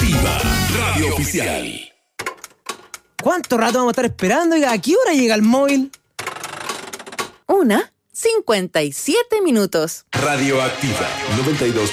Radioactiva, radio oficial. ¿Cuánto rato vamos a estar esperando? ¿A qué hora llega el móvil? 1:57 minutos. Radioactiva 92.